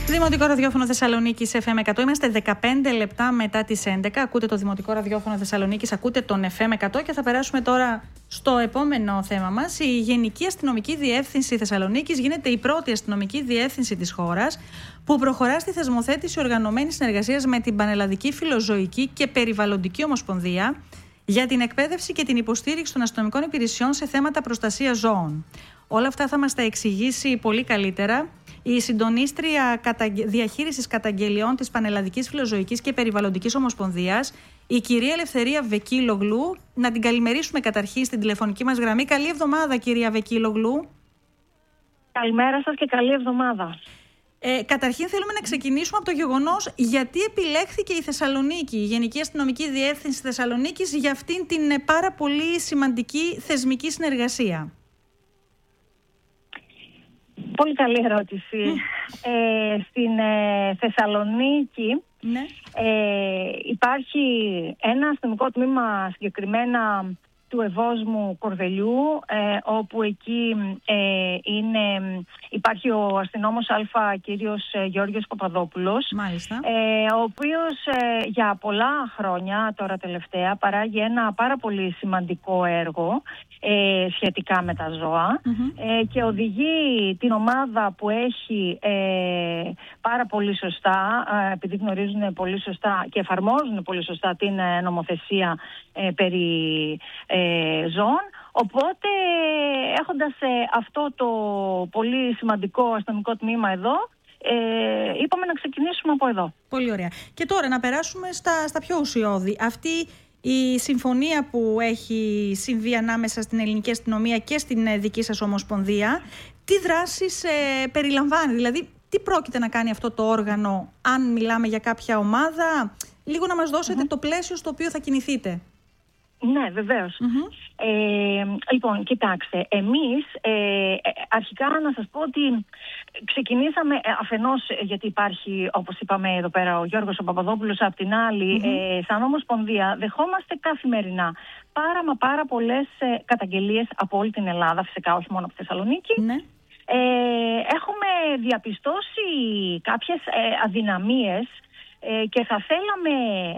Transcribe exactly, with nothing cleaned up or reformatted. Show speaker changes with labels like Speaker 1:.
Speaker 1: Δημοτικό Ραδιόφωνο Θεσσαλονίκης εφ εμ εκατό. Είμαστε δεκαπέντε λεπτά μετά τις έντεκα. Ακούτε το Δημοτικό Ραδιόφωνο Θεσσαλονίκης, ακούτε τον εφ εμ εκατό και θα περάσουμε τώρα στο επόμενο θέμα μας. Η Γενική Αστυνομική Διεύθυνση Θεσσαλονίκης γίνεται η πρώτη αστυνομική διεύθυνση της χώρας που προχωρά στη θεσμοθέτηση οργανωμένης συνεργασίας με την Πανελλαδική Φιλοζωική και Περιβαλλοντική Ομοσπονδία για την εκπαίδευση και την υποστήριξη των αστυνομικών υπηρεσιών σε θέματα προστασίας ζώων. Όλα αυτά θα μας τα εξηγήσει πολύ καλύτερα η συντονίστρια διαχείρισης καταγγελιών της Πανελλαδικής Φιλοζωικής και Περιβαλλοντικής Ομοσπονδίας, η κυρία Ελευθερία Βεκίλογλου. Να την καλημερίσουμε καταρχήν στην τηλεφωνική μας γραμμή. Καλή εβδομάδα, κυρία Βεκίλογλου.
Speaker 2: Καλημέρα σας και καλή εβδομάδα.
Speaker 1: Ε, καταρχήν θέλουμε να ξεκινήσουμε από το γεγονός γιατί επιλέχθηκε η Θεσσαλονίκη, η Γενική Αστυνομική Διεύθυνση Θεσσαλονίκης, για αυτήν την πάρα πολύ σημαντική θεσμική συνεργασία.
Speaker 2: Πολύ καλή ερώτηση. Mm. Ε, στην ε, Θεσσαλονίκη ναι. ε, υπάρχει ένα αστυνομικό τμήμα, συγκεκριμένα του Ευόσμου Κορδελιού, ε, όπου εκεί ε, είναι, υπάρχει ο αστυνόμος Α, κύριος ε, Γιώργος Παπαδόπουλος, ε, ο οποίος ε, για πολλά χρόνια τώρα τελευταία παράγει ένα πάρα πολύ σημαντικό έργο ε, σχετικά με τα ζώα mm-hmm. ε, και οδηγεί την ομάδα που έχει ε, πάρα πολύ σωστά, ε, επειδή γνωρίζουν πολύ σωστά και εφαρμόζουν πολύ σωστά την ε, νομοθεσία ε, περί ε, ζώων. Οπότε έχοντας ε, αυτό το πολύ σημαντικό αστυνομικό τμήμα εδώ, ε, είπαμε να ξεκινήσουμε από εδώ.
Speaker 1: Πολύ ωραία. Και τώρα να περάσουμε στα, στα πιο ουσιώδη. Αυτή η συμφωνία που έχει συμβεί ανάμεσα στην ελληνική αστυνομία και στην δική σας ομοσπονδία, τι δράσεις ε, περιλαμβάνει, δηλαδή τι πρόκειται να κάνει αυτό το όργανο, αν μιλάμε για κάποια ομάδα, λίγο να μας δώσετε mm-hmm. το πλαίσιο στο οποίο θα κινηθείτε.
Speaker 2: Ναι, βεβαίως. Mm-hmm. Ε, λοιπόν, κοιτάξτε, εμείς ε, αρχικά να σας πω ότι ξεκινήσαμε αφενός γιατί υπάρχει, όπως είπαμε εδώ πέρα, ο Γιώργος ο Παπαδόπουλος, απ' την άλλη, mm-hmm. ε, σαν Ομοσπονδία δεχόμαστε καθημερινά πάρα μα πάρα πολλές ε, καταγγελίες από όλη την Ελλάδα, φυσικά όχι μόνο από τη Θεσσαλονίκη. Mm-hmm. Ε, έχουμε διαπιστώσει κάποιες ε, αδυναμίες ε, και θα θέλαμε